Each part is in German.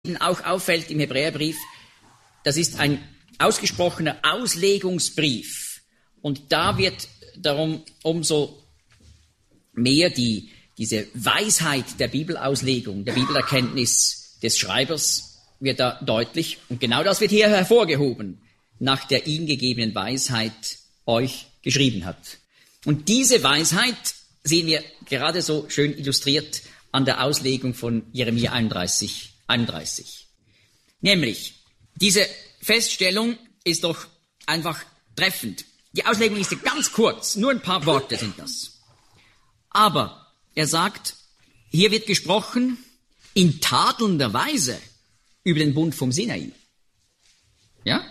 auch auffällt im Hebräerbrief, das ist ein ausgesprochener Auslegungsbrief. Und da wird darum umso mehr diese Weisheit der Bibelauslegung, der Bibelerkenntnis des Schreibers wird da deutlich. Und genau das wird hier hervorgehoben, nach der ihm gegebenen Weisheit euch geschrieben hat. Und diese Weisheit sehen wir gerade so schön illustriert an der Auslegung von Jeremia 31. Nämlich, diese Feststellung ist doch einfach treffend. Die Auslegung ist ja ganz kurz, nur ein paar Worte sind das. Aber er sagt, hier wird gesprochen in tadelnder Weise über den Bund vom Sinai. Ja?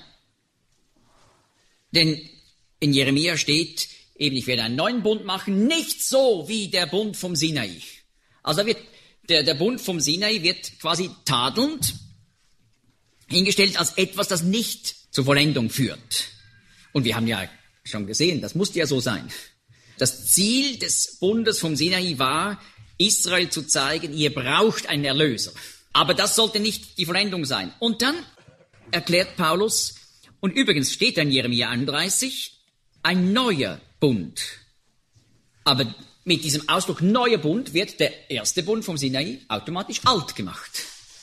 Denn in Jeremia steht eben, ich werde einen neuen Bund machen, nicht so wie der Bund vom Sinai. Also der Bund vom Sinai wird quasi tadelnd hingestellt als etwas, das nicht zur Vollendung führt. Und wir haben ja schon gesehen, das musste ja so sein. Das Ziel des Bundes vom Sinai war, Israel zu zeigen, ihr braucht einen Erlöser. Aber das sollte nicht die Vollendung sein. Und dann erklärt Paulus, und übrigens steht in Jeremia 31, ein neuer Bund. Aber mit diesem Ausdruck neuer Bund wird der erste Bund vom Sinai automatisch alt gemacht.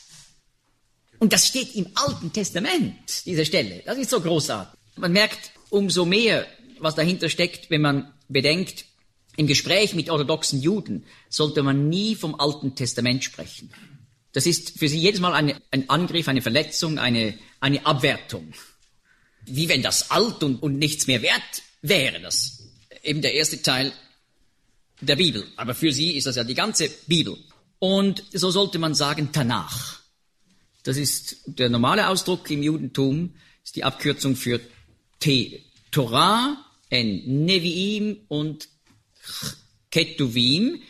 Und das steht im Alten Testament, diese Stelle. Das ist so großartig. Man merkt umso mehr, was dahinter steckt, wenn man bedenkt, im Gespräch mit orthodoxen Juden sollte man nie vom Alten Testament sprechen. Das ist für sie jedes Mal ein Angriff, eine Verletzung, eine Abwertung. Wie wenn das alt und nichts mehr wert wäre, das eben der erste Teil der Bibel. Aber für sie ist das ja die ganze Bibel. Und so sollte man sagen Tanach. Das ist der normale Ausdruck im Judentum, ist die Abkürzung für Torah, Neviim und Ketuvim,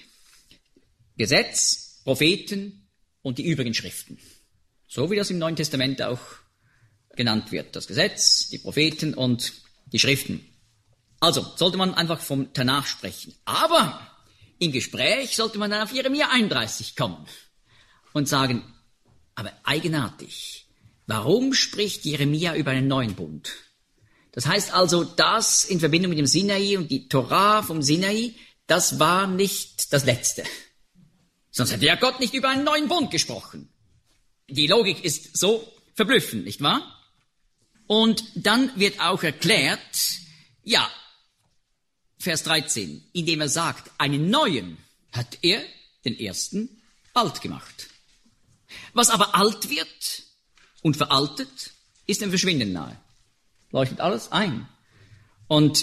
Gesetz, Propheten und die übrigen Schriften. So wie das im Neuen Testament auch genannt wird. Das Gesetz, die Propheten und die Schriften. Also sollte man einfach vom Tanach sprechen. Aber im Gespräch sollte man dann auf Jeremia 31 kommen und sagen, aber eigenartig, warum spricht Jeremia über einen neuen Bund? Das heißt also, das in Verbindung mit dem Sinai und die Torah vom Sinai, das war nicht das Letzte. Sonst hätte ja Gott nicht über einen neuen Bund gesprochen. Die Logik ist so verblüffend, nicht wahr? Und dann wird auch erklärt, ja, Vers 13, indem er sagt, einen neuen hat er den ersten alt gemacht. Was aber alt wird und veraltet, ist dem Verschwinden nahe. Leuchtet alles ein. Und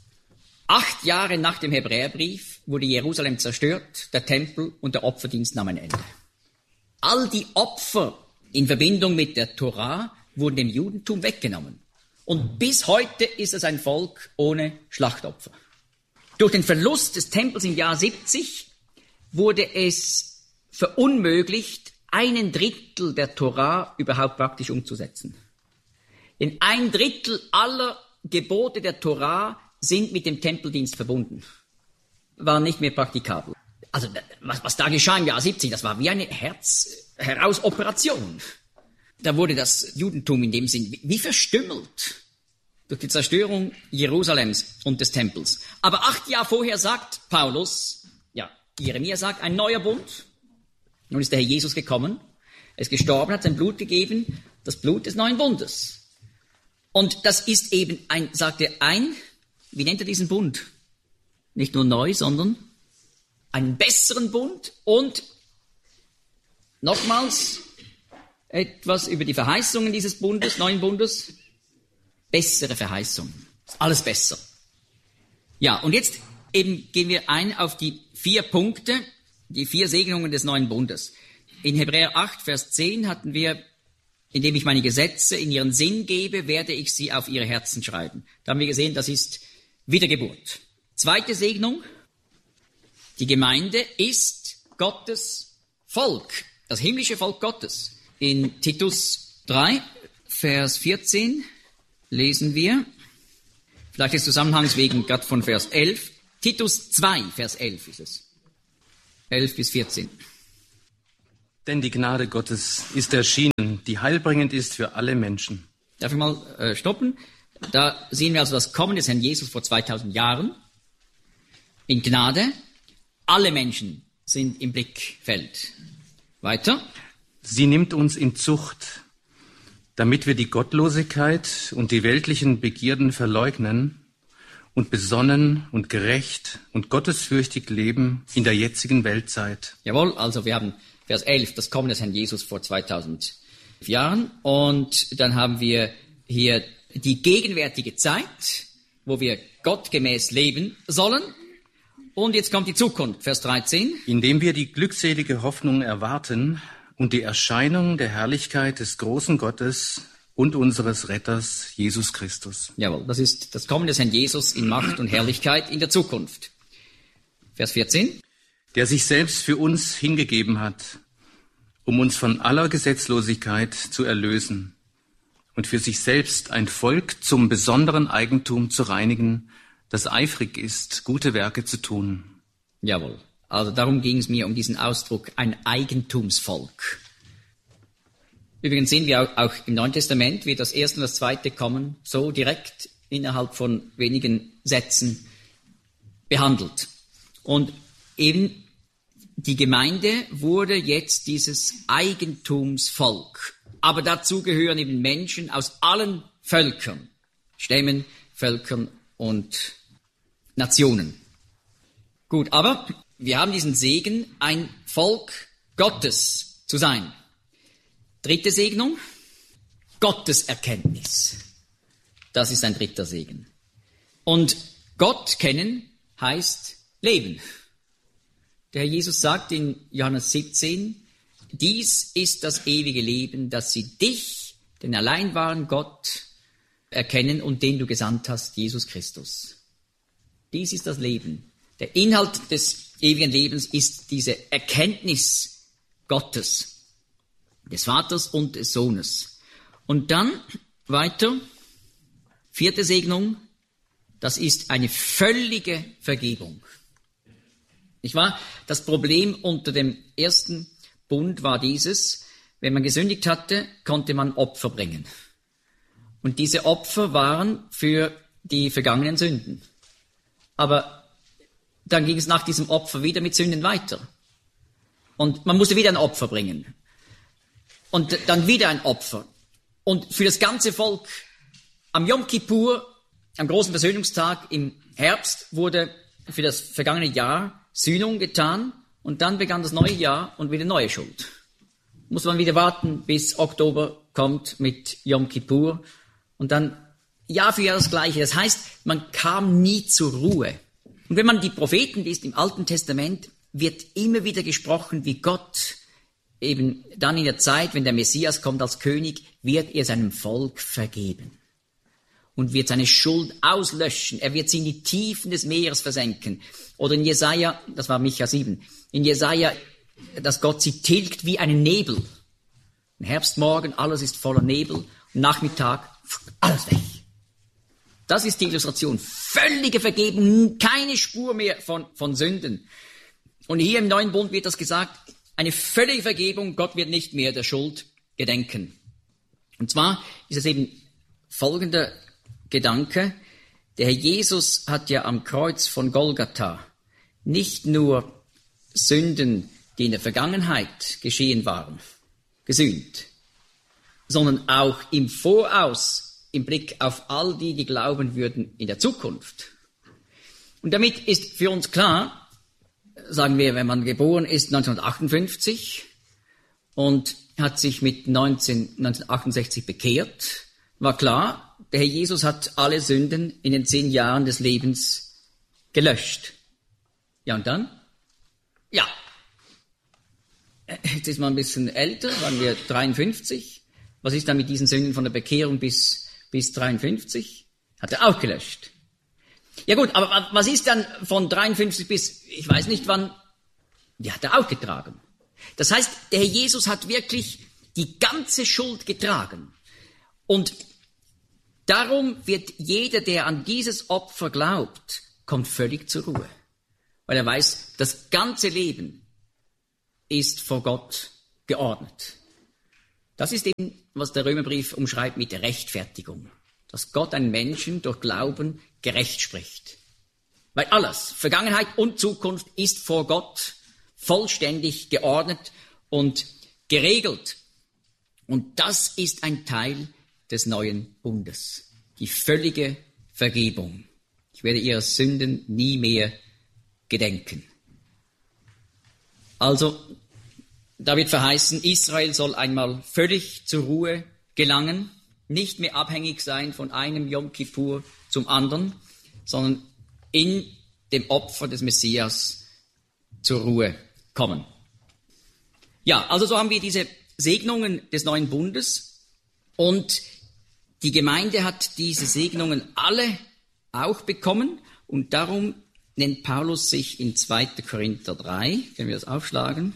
8 Jahre nach dem Hebräerbrief wurde Jerusalem zerstört, der Tempel und der Opferdienst nahmen ein Ende. All die Opfer in Verbindung mit der Torah wurden dem Judentum weggenommen. Und bis heute ist es ein Volk ohne Schlachtopfer. Durch den Verlust des Tempels im Jahr 70 wurde es verunmöglicht, 1/3 der Torah überhaupt praktisch umzusetzen. Denn 1/3 aller Gebote der Torah sind mit dem Tempeldienst verbunden. War nicht mehr praktikabel. Also was da geschah im Jahr 70, das war wie eine Herz-heraus-Operation. Da wurde das Judentum in dem Sinn wie verstümmelt durch die Zerstörung Jerusalems und des Tempels. Aber 8 Jahre vorher sagt Paulus, ja, Jeremia sagt, ein neuer Bund. Nun ist der Herr Jesus gekommen, er ist gestorben, hat sein Blut gegeben, das Blut des neuen Bundes. Und das ist eben wie nennt er diesen Bund? Nicht nur neu, sondern einen besseren Bund und nochmals etwas über die Verheißungen dieses Bundes, neuen Bundes. Bessere Verheißungen. Alles besser. Ja, und jetzt eben gehen wir ein auf die 4 Punkte, die 4 Segnungen des neuen Bundes. In Hebräer 8, Vers 10 hatten wir, indem ich meine Gesetze in ihren Sinn gebe, werde ich sie auf ihre Herzen schreiben. Da haben wir gesehen, das ist Wiedergeburt. 2. Segnung, die Gemeinde ist Gottes Volk, das himmlische Volk Gottes. In Titus 3, Vers 14 lesen wir, vielleicht des Zusammenhangs wegen gerade von Vers 11, Titus 2, Vers 11 ist es. 11 bis 14. Denn die Gnade Gottes ist erschienen, die heilbringend ist für alle Menschen. Darf ich mal stoppen? Da sehen wir also das Kommen des Herrn Jesus vor 2000 Jahren. In Gnade. Alle Menschen sind im Blickfeld. Weiter. Sie nimmt uns in Zucht, damit wir die Gottlosigkeit und die weltlichen Begierden verleugnen und besonnen und gerecht und gottesfürchtig leben in der jetzigen Weltzeit. Jawohl, also wir haben Vers 11, das Kommen des Herrn Jesus vor 2000 Jahren. Und dann haben wir hier die gegenwärtige Zeit, wo wir gottgemäß leben sollen. Und jetzt kommt die Zukunft, Vers 13. Indem wir die glückselige Hoffnung erwarten und die Erscheinung der Herrlichkeit des großen Gottes und unseres Retters, Jesus Christus. Jawohl, das ist das Kommen des Herrn Jesus in Macht und Herrlichkeit in der Zukunft. Vers 14. Der sich selbst für uns hingegeben hat, um uns von aller Gesetzlosigkeit zu erlösen und für sich selbst ein Volk zum besonderen Eigentum zu reinigen, das eifrig ist, gute Werke zu tun. Jawohl. Also darum ging es mir um diesen Ausdruck, ein Eigentumsvolk. Übrigens sehen wir auch im Neuen Testament, wie das erste und das zweite Kommen so direkt innerhalb von wenigen Sätzen behandelt. Und eben die Gemeinde wurde jetzt dieses Eigentumsvolk. Aber dazu gehören eben Menschen aus allen Völkern, Stämmen, Völkern und Nationen. Gut, aber wir haben diesen Segen, ein Volk Gottes zu sein. Dritte Segnung, Gotteserkenntnis. Das ist ein dritter Segen. Und Gott kennen heißt leben. Der Herr Jesus sagt in Johannes 17, dies ist das ewige Leben, dass sie dich, den allein wahren Gott, erkennen und den du gesandt hast, Jesus Christus. Dies ist das Leben. Der Inhalt des ewigen Lebens ist diese Erkenntnis Gottes, des Vaters und des Sohnes. Und dann weiter, vierte Segnung, das ist eine völlige Vergebung. Nicht wahr? Das Problem unter dem ersten Bund war dieses, wenn man gesündigt hatte, konnte man Opfer bringen. Und diese Opfer waren für die vergangenen Sünden. Aber dann ging es nach diesem Opfer wieder mit Sünden weiter. Und man musste wieder ein Opfer bringen. Und dann wieder ein Opfer. Und für das ganze Volk am Yom Kippur, am großen Versöhnungstag im Herbst, wurde für das vergangene Jahr Sühnung getan und dann begann das neue Jahr und wieder neue Schuld. Muss man wieder warten, bis Oktober kommt mit Yom Kippur und dann Jahr für Jahr das Gleiche. Das heißt, man kam nie zur Ruhe. Und wenn man die Propheten liest im Alten Testament, wird immer wieder gesprochen, wie Gott eben dann in der Zeit, wenn der Messias kommt als König, wird er seinem Volk vergeben. Und wird seine Schuld auslöschen. Er wird sie in die Tiefen des Meeres versenken. Oder in Jesaja, das war Micha 7, in Jesaja, dass Gott sie tilgt wie einen Nebel. Am Herbstmorgen, alles ist voller Nebel. Und Nachmittag, alles weg. Das ist die Illustration. Völlige Vergebung, keine Spur mehr von Sünden. Und hier im Neuen Bund wird das gesagt, eine völlige Vergebung, Gott wird nicht mehr der Schuld gedenken. Und zwar ist es eben folgender Gedanke, der Herr Jesus hat ja am Kreuz von Golgatha nicht nur Sünden, die in der Vergangenheit geschehen waren, gesühnt, sondern auch im Voraus, im Blick auf all die, die glauben würden in der Zukunft. Und damit ist für uns klar, sagen wir, wenn man geboren ist 1958 und hat sich mit 1968 bekehrt, war klar, der Herr Jesus hat alle Sünden in den 10 Jahren des Lebens gelöscht. Ja, und dann? Ja. Jetzt ist man ein bisschen älter, waren wir 53. Was ist dann mit diesen Sünden von der Bekehrung bis 53? Hat er auch gelöscht. Ja gut, aber was ist dann von 53 bis, ich weiß nicht wann, die hat er auch getragen. Das heißt, der Herr Jesus hat wirklich die ganze Schuld getragen. Und darum wird jeder, der an dieses Opfer glaubt, kommt völlig zur Ruhe. Weil er weiß, das ganze Leben ist vor Gott geordnet. Das ist eben, was der Römerbrief umschreibt mit der Rechtfertigung. Dass Gott einen Menschen durch Glauben gerecht spricht. Weil alles, Vergangenheit und Zukunft, ist vor Gott vollständig geordnet und geregelt. Und das ist ein Teil des neuen Bundes. Die völlige Vergebung. Ich werde ihrer Sünden nie mehr gedenken. Also, da wird verheißen, Israel soll einmal völlig zur Ruhe gelangen, nicht mehr abhängig sein von einem Yom Kippur zum anderen, sondern in dem Opfer des Messias zur Ruhe kommen. Ja, also so haben wir diese Segnungen des neuen Bundes und die Gemeinde hat diese Segnungen alle auch bekommen und darum nennt Paulus sich in 2. Korinther 3, können wir das aufschlagen,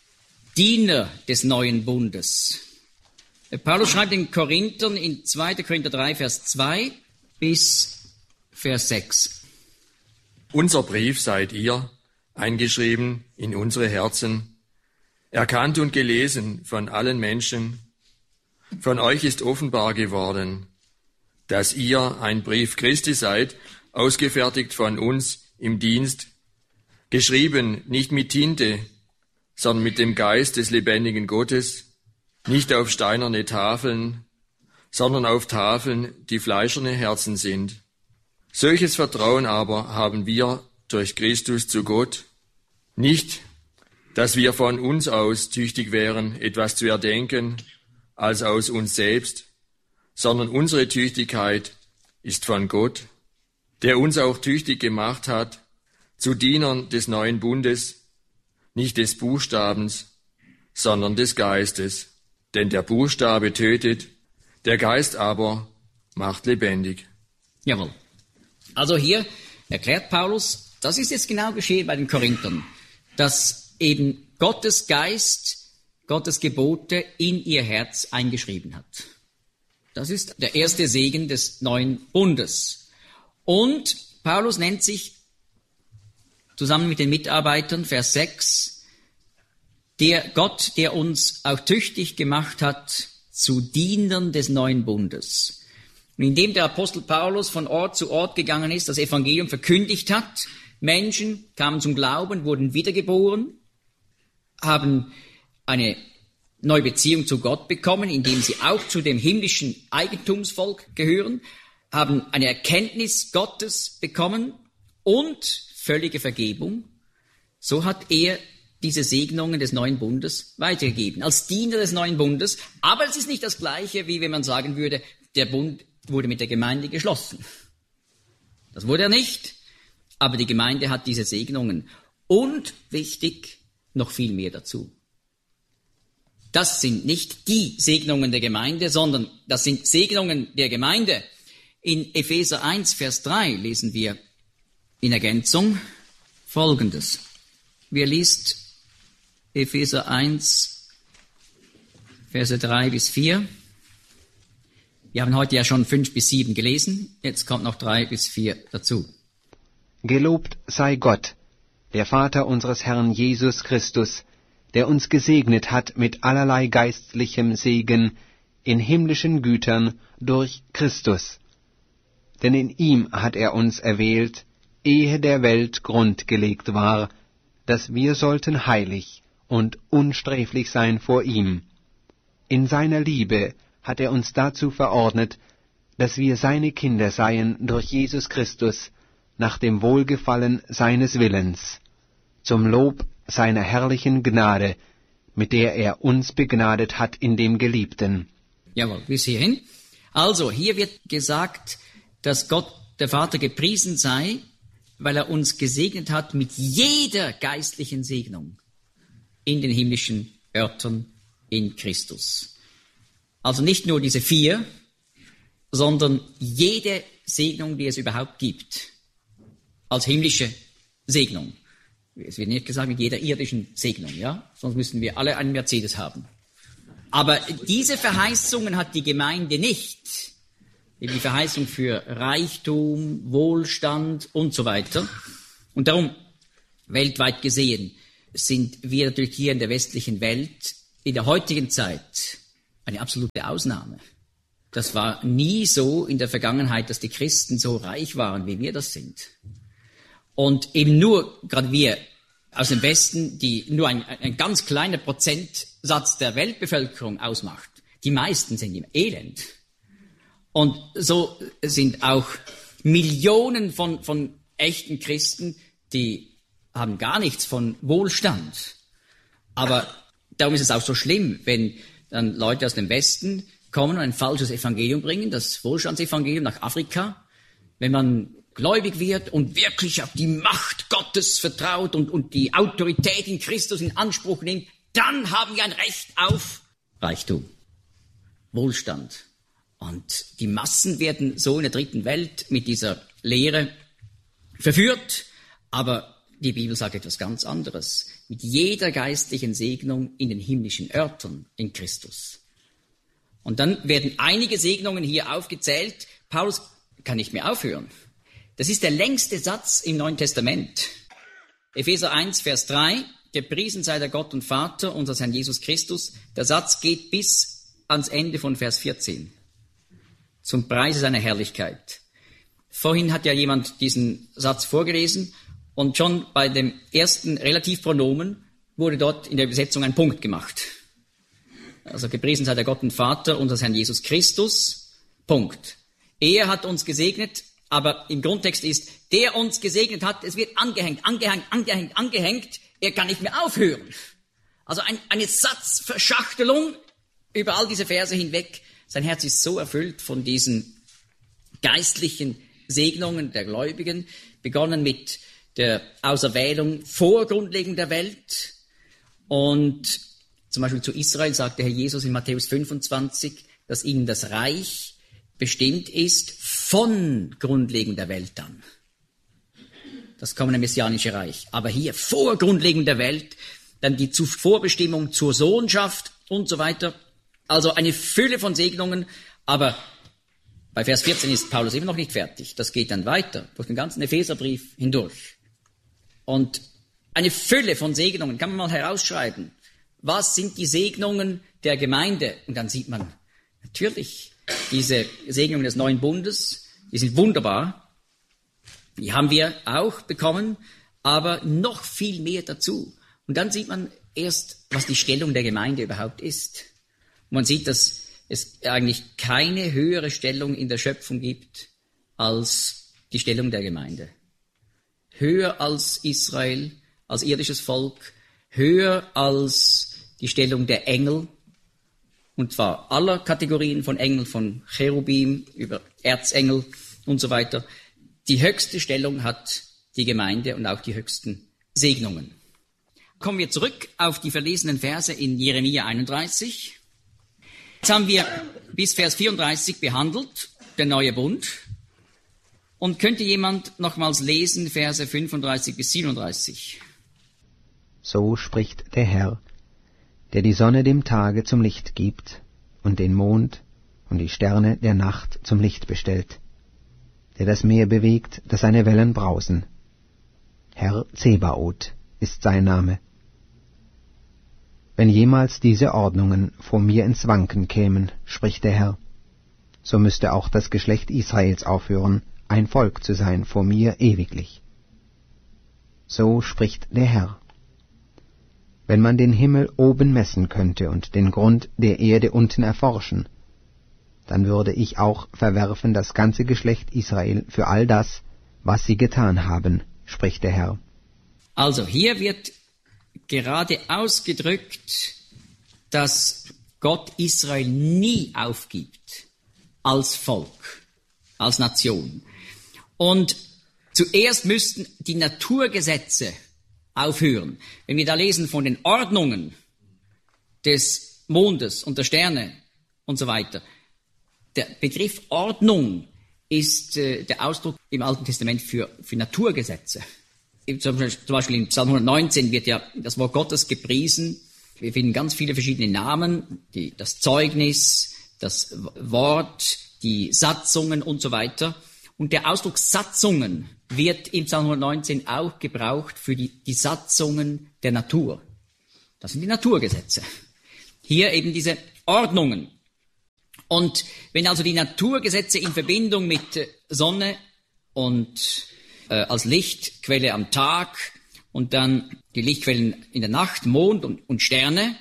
Diener des neuen Bundes. Paulus schreibt den Korinthern in 2. Korinther 3, Vers 2 bis Vers 6. Unser Brief seid ihr, eingeschrieben in unsere Herzen, erkannt und gelesen von allen Menschen. Von euch ist offenbar geworden, dass ihr ein Brief Christi seid, ausgefertigt von uns im Dienst, geschrieben nicht mit Tinte, sondern mit dem Geist des lebendigen Gottes, nicht auf steinerne Tafeln, sondern auf Tafeln, die fleischerne Herzen sind. Solches Vertrauen aber haben wir durch Christus zu Gott, nicht, dass wir von uns aus tüchtig wären, etwas zu erdenken, als aus uns selbst, sondern unsere Tüchtigkeit ist von Gott, der uns auch tüchtig gemacht hat, zu Dienern des neuen Bundes, nicht des Buchstabens, sondern des Geistes. Denn der Buchstabe tötet, der Geist aber macht lebendig. Jawohl. Also hier erklärt Paulus, das ist jetzt genau geschehen bei den Korinthern, dass eben Gottes Geist, Gottes Gebote in ihr Herz eingeschrieben hat. Das ist der erste Segen des neuen Bundes. Und Paulus nennt sich zusammen mit den Mitarbeitern, Vers 6, der Gott, der uns auch tüchtig gemacht hat zu Dienern des neuen Bundes. Und indem der Apostel Paulus von Ort zu Ort gegangen ist, das Evangelium verkündigt hat, Menschen kamen zum Glauben, wurden wiedergeboren, haben eine neue Beziehung zu Gott bekommen, indem sie auch zu dem himmlischen Eigentumsvolk gehören, haben eine Erkenntnis Gottes bekommen und völlige Vergebung. So hat er diese Segnungen des neuen Bundes weitergegeben, als Diener des neuen Bundes. Aber es ist nicht das Gleiche, wie wenn man sagen würde, der Bund wurde mit der Gemeinde geschlossen. Das wurde er nicht, aber die Gemeinde hat diese Segnungen. Und, wichtig, noch viel mehr dazu. Das sind nicht die Segnungen der Gemeinde, sondern das sind Segnungen der Gemeinde. In Epheser 1, Vers 3 lesen wir in Ergänzung Folgendes. Wer liest Epheser 1, Verse 3 bis 4? Wir haben heute ja schon 5 bis 7 gelesen, jetzt kommt noch 3 bis 4 dazu. Gelobt sei Gott, der Vater unseres Herrn Jesus Christus, der uns gesegnet hat mit allerlei geistlichem Segen in himmlischen Gütern durch Christus. Denn in ihm hat er uns erwählt, ehe der Welt Grund gelegt war, dass wir sollten heilig und unsträflich sein vor ihm. In seiner Liebe hat er uns dazu verordnet, dass wir seine Kinder seien durch Jesus Christus, nach dem Wohlgefallen seines Willens, zum Lob seiner herrlichen Gnade, mit der er uns begnadet hat in dem Geliebten. Jawohl, bis hierhin. Also, hier wird gesagt, dass Gott, der Vater, gepriesen sei, weil er uns gesegnet hat mit jeder geistlichen Segnung in den himmlischen Örtern in Christus. Also nicht nur diese 4, sondern jede Segnung, die es überhaupt gibt, als himmlische Segnung. Es wird nicht gesagt mit jeder irdischen Segnung, ja? Sonst müssten wir alle einen Mercedes haben. Aber diese Verheißungen hat die Gemeinde nicht. Die Verheißung für Reichtum, Wohlstand und so weiter. Und darum, weltweit gesehen, sind wir natürlich hier in der westlichen Welt in der heutigen Zeit eine absolute Ausnahme. Das war nie so in der Vergangenheit, dass die Christen so reich waren, wie wir das sind. Und eben nur, gerade wir aus dem Westen, die nur ein ganz kleiner Prozentsatz der Weltbevölkerung ausmacht. Die meisten sind im Elend. Und so sind auch Millionen von echten Christen, die haben gar nichts von Wohlstand. Aber darum ist es auch so schlimm, wenn dann Leute aus dem Westen kommen und ein falsches Evangelium bringen, das Wohlstandsevangelium nach Afrika. Wenn man gläubig wird und wirklich auf die Macht Gottes vertraut und die Autorität in Christus in Anspruch nimmt, dann haben wir ein Recht auf Reichtum, Wohlstand. Und die Massen werden so in der dritten Welt mit dieser Lehre verführt, aber die Bibel sagt etwas ganz anderes. Mit jeder geistlichen Segnung in den himmlischen Örtern in Christus. Und dann werden einige Segnungen hier aufgezählt. Paulus kann nicht mehr aufhören. Das ist der längste Satz im Neuen Testament. Epheser 1, Vers 3. Gepriesen sei der Gott und Vater unseres Herrn Jesus Christus. Der Satz geht bis ans Ende von Vers 14. Zum Preise seiner Herrlichkeit. Vorhin hat ja jemand diesen Satz vorgelesen und schon bei dem ersten Relativpronomen wurde dort in der Übersetzung ein Punkt gemacht. Also gepriesen sei der Gott und Vater unseres Herrn Jesus Christus. Punkt. Er hat uns gesegnet, aber im Grundtext ist, der uns gesegnet hat, es wird angehängt. Er kann nicht mehr aufhören. Also eine Satzverschachtelung über all diese Verse hinweg. Sein Herz ist so erfüllt von diesen geistlichen Segnungen der Gläubigen, begonnen mit der Auserwählung vor Grundlegung der Welt. Und zum Beispiel zu Israel sagt der Herr Jesus in Matthäus 25, dass ihnen das Reich bestimmt ist von Grundlegung der Welt an. Das kommende messianische Reich. Aber hier vor Grundlegung der Welt, dann die Vorbestimmung zur Sohnschaft und so weiter. Also eine Fülle von Segnungen, aber bei Vers 14 ist Paulus immer noch nicht fertig. Das geht dann weiter, durch den ganzen Epheserbrief hindurch. Und eine Fülle von Segnungen kann man mal herausschreiben. Was sind die Segnungen der Gemeinde? Und dann sieht man natürlich diese Segnungen des neuen Bundes, die sind wunderbar. Die haben wir auch bekommen, aber noch viel mehr dazu. Und dann sieht man erst, was die Stellung der Gemeinde überhaupt ist. Und man sieht, dass es eigentlich keine höhere Stellung in der Schöpfung gibt als die Stellung der Gemeinde. Höher als Israel, als irdisches Volk, höher als die Stellung der Engel, und zwar aller Kategorien von Engeln, von Cherubim über Erzengel und so weiter. Die höchste Stellung hat die Gemeinde und auch die höchsten Segnungen. Kommen wir zurück auf die verlesenen Verse in Jeremia 31. Jetzt haben wir bis Vers 34 behandelt, der neue Bund. Und könnte jemand nochmals lesen, Verse 35 bis 37? So spricht der Herr, der die Sonne dem Tage zum Licht gibt und den Mond und die Sterne der Nacht zum Licht bestellt, der das Meer bewegt, dass seine Wellen brausen. Herr Zebaoth ist sein Name. Wenn jemals diese Ordnungen vor mir ins Wanken kämen, spricht der Herr, so müsste auch das Geschlecht Israels aufhören, ein Volk zu sein vor mir ewiglich. So spricht der Herr. Wenn man den Himmel oben messen könnte und den Grund der Erde unten erforschen, dann würde ich auch verwerfen das ganze Geschlecht Israel für all das, was sie getan haben, spricht der Herr. Also hier wird gerade ausgedrückt, dass Gott Israel nie aufgibt als Volk, als Nation. Und zuerst müssten die Naturgesetze aufhören. Wenn wir da lesen von den Ordnungen des Mondes und der Sterne und so weiter, der Begriff Ordnung ist der Ausdruck im Alten Testament für Naturgesetze. Zum Beispiel in Psalm 119 wird ja das Wort Gottes gepriesen. Wir finden ganz viele verschiedene Namen, das Zeugnis, das Wort, die Satzungen und so weiter. Und der Ausdruck Satzungen wird im Psalm 119 auch gebraucht für die Satzungen der Natur. Das sind die Naturgesetze. hier eben diese Ordnungen. Und wenn also die Naturgesetze in Verbindung mit Sonne und als Lichtquelle am Tag und dann die Lichtquellen in der Nacht, Mond und Sterne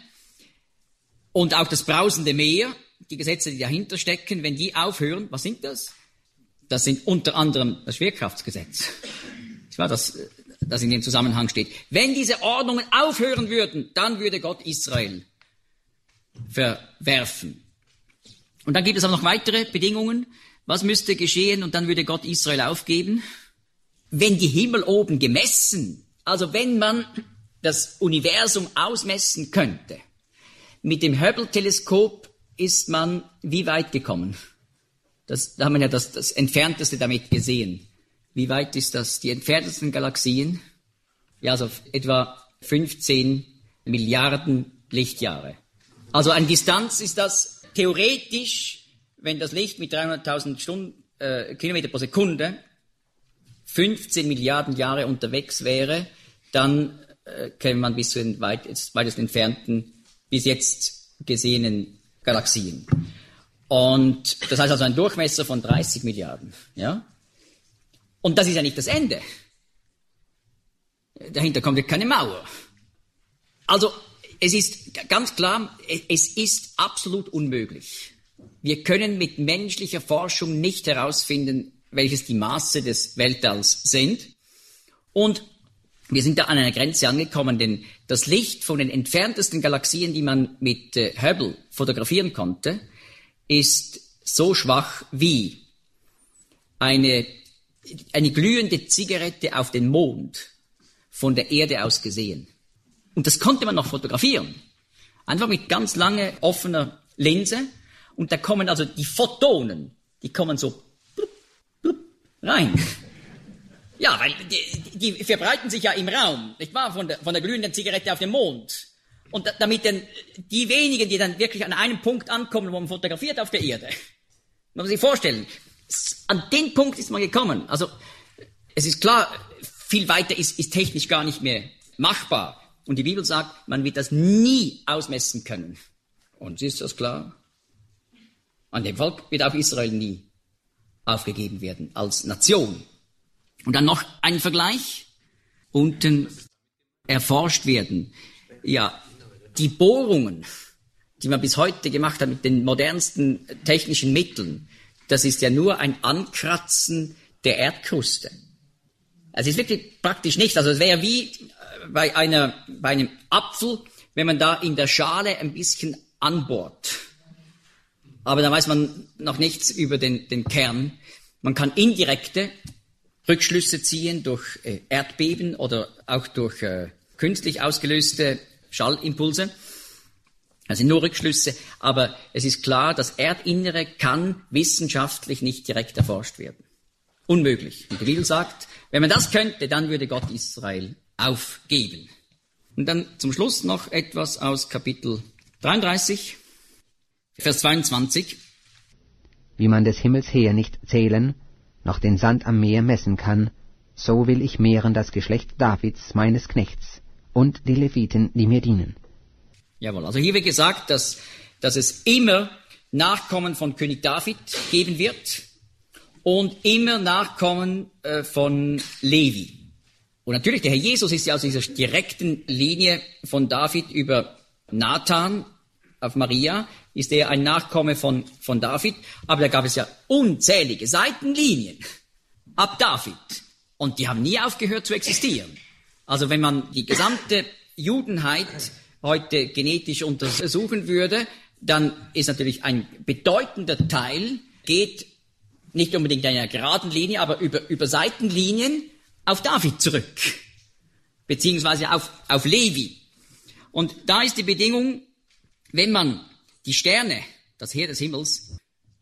und auch das brausende Meer, die Gesetze, die dahinter stecken, wenn die aufhören, was sind das? Das sind unter anderem das Schwerkraftsgesetz. Das war das in dem Zusammenhang steht. Wenn diese Ordnungen aufhören würden, dann würde Gott Israel verwerfen. Und dann gibt es aber noch weitere Bedingungen. Was müsste geschehen und dann würde Gott Israel aufgeben? Wenn die Himmel oben gemessen, also wenn man das Universum ausmessen könnte, mit dem Hubble-Teleskop ist man wie weit gekommen? Da haben wir ja das Entfernteste damit gesehen. Wie weit ist das? Die entferntesten Galaxien? Ja, so etwa 15 Milliarden Lichtjahre. Also eine Distanz ist das theoretisch, wenn das Licht mit 300.000 Kilometer pro Sekunde 15 Milliarden Jahre unterwegs wäre, dann käme man bis zu den weitest entfernten, bis jetzt gesehenen Galaxien. Und das heißt also ein Durchmesser von 30 Milliarden. Ja? Und das ist ja nicht das Ende. Dahinter kommt ja keine Mauer. Also es ist ganz klar, es ist absolut unmöglich. Wir können mit menschlicher Forschung nicht herausfinden, welches die Maße des Weltalls sind. Und wir sind da an einer Grenze angekommen, denn das Licht von den entferntesten Galaxien, die man mit Hubble fotografieren konnte, ist so schwach wie eine glühende Zigarette auf den Mond von der Erde aus gesehen. Und das konnte man noch fotografieren. Einfach mit ganz lange offener Linse. Und da kommen also die Photonen, die kommen so blub, blub, rein. Ja, weil die verbreiten sich ja im Raum, nicht wahr? Von der glühenden Zigarette auf dem Mond. Und damit dann die wenigen, die dann wirklich an einem Punkt ankommen, wo man fotografiert auf der Erde. Man muss sich vorstellen, an den Punkt ist man gekommen. Also, es ist klar, viel weiter ist technisch gar nicht mehr machbar. Und die Bibel sagt, man wird das nie ausmessen können. Und ist das klar? An dem Volk wird auch Israel nie aufgegeben werden als Nation. Und dann noch ein Vergleich. Unten erforscht werden. Ja, die Bohrungen, die man bis heute gemacht hat mit den modernsten technischen Mitteln, das ist ja nur ein Ankratzen der Erdkruste. Also es ist wirklich praktisch nichts. Also es wäre wie bei einem Apfel, wenn man da in der Schale ein bisschen anbohrt. Aber da weiß man noch nichts über den Kern. Man kann indirekte Rückschlüsse ziehen durch Erdbeben oder auch durch künstlich ausgelöste Schallimpulse. Das sind nur Rückschlüsse, aber es ist klar, das Erdinnere kann wissenschaftlich nicht direkt erforscht werden. Unmöglich. Und die Bibel sagt, wenn man das könnte, dann würde Gott Israel aufgeben. Und dann zum Schluss noch etwas aus Kapitel 33, Vers 22. Wie man des Himmels her nicht zählen, noch den Sand am Meer messen kann, so will ich mehren das Geschlecht Davids, meines Knechts, und die Leviten, die mir dienen. Jawohl, also hier wird gesagt, dass es immer Nachkommen von König David geben wird und immer Nachkommen von Levi. Und natürlich, der Herr Jesus ist ja aus dieser direkten Linie von David über Nathan auf Maria, ist er ein Nachkomme von David, aber da gab es ja unzählige Seitenlinien ab David und die haben nie aufgehört zu existieren. Also wenn man die gesamte Judenheit heute genetisch untersuchen würde, dann ist natürlich ein bedeutender Teil, geht nicht unbedingt in einer geraden Linie, aber über Seitenlinien auf David zurück, beziehungsweise auf Levi. Und da ist die Bedingung, wenn man die Sterne, das Heer des Himmels,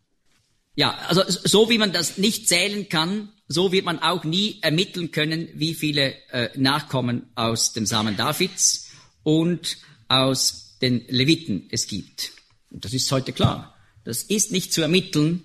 ja, also so wie man das nicht zählen kann, so wird man auch nie ermitteln können, wie viele Nachkommen aus dem Samen Davids und aus den Leviten es gibt. Und das ist heute klar. Das ist nicht zu ermitteln.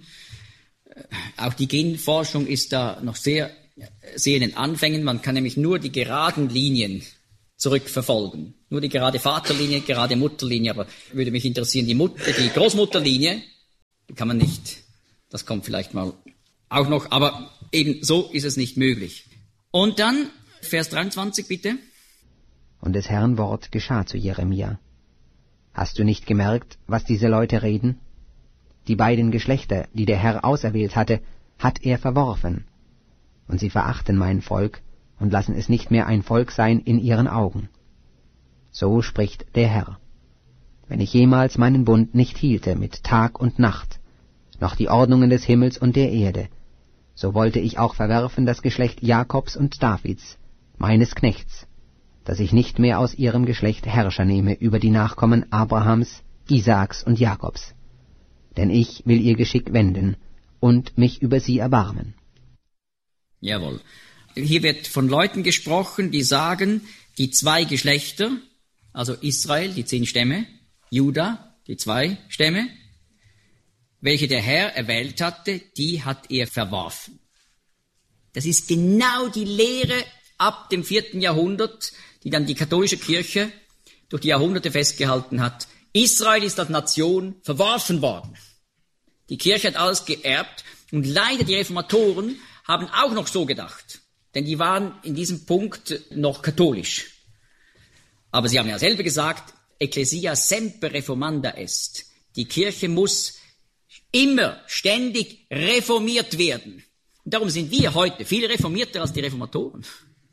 Auch die Genforschung ist da noch sehr in den Anfängen. Man kann nämlich nur die geraden Linien zurückverfolgen. Nur die gerade Vaterlinie, gerade Mutterlinie, aber würde mich interessieren, die Großmutterlinie, die kann man nicht. Das kommt vielleicht mal auch noch, aber eben so ist es nicht möglich. Und dann, Vers 23 bitte. Und des Herrn Wort geschah zu Jeremia. Hast du nicht gemerkt, was diese Leute reden? Die beiden Geschlechter, die der Herr auserwählt hatte, hat er verworfen. Und sie verachten mein Volk und lassen es nicht mehr ein Volk sein in ihren Augen. So spricht der Herr. Wenn ich jemals meinen Bund nicht hielte mit Tag und Nacht, noch die Ordnungen des Himmels und der Erde, so wollte ich auch verwerfen das Geschlecht Jakobs und Davids, meines Knechts, dass ich nicht mehr aus ihrem Geschlecht Herrscher nehme über die Nachkommen Abrahams, Isaaks und Jakobs. Denn ich will ihr Geschick wenden und mich über sie erbarmen. Jawohl. Hier wird von Leuten gesprochen, die sagen, die 2 Geschlechter, also Israel, die 10 Stämme, Juda, die 2 Stämme, welche der Herr erwählt hatte, die hat er verworfen. Das ist genau die Lehre ab dem 4. Jahrhundert, die dann die katholische Kirche durch die Jahrhunderte festgehalten hat. Israel ist als Nation verworfen worden. Die Kirche hat alles geerbt und leider die Reformatoren haben auch noch so gedacht, denn die waren in diesem Punkt noch katholisch. Aber sie haben ja selber gesagt, Ecclesia semper reformanda est. Die Kirche muss immer, ständig reformiert werden. Und darum sind wir heute viel reformierter als die Reformatoren.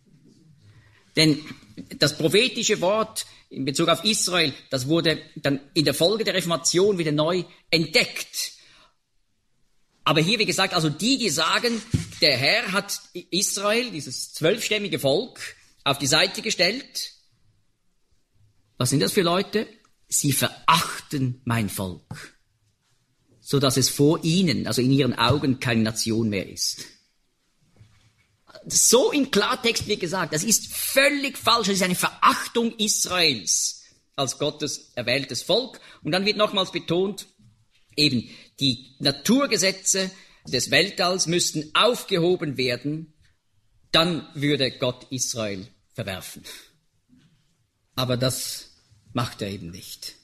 Denn das prophetische Wort in Bezug auf Israel, das wurde dann in der Folge der Reformation wieder neu entdeckt. Aber hier, wie gesagt, also die sagen, der Herr hat Israel, dieses 12-stämmige Volk, auf die Seite gestellt. Was sind das für Leute? Sie verachten mein Volk, so dass es vor ihnen, also in ihren Augen, keine Nation mehr ist. So im Klartext wird gesagt, das ist völlig falsch, das ist eine Verachtung Israels als Gottes erwähltes Volk. Und dann wird nochmals betont, eben die Naturgesetze des Weltalls müssten aufgehoben werden, dann würde Gott Israel verwerfen. Aber das macht er eben nicht.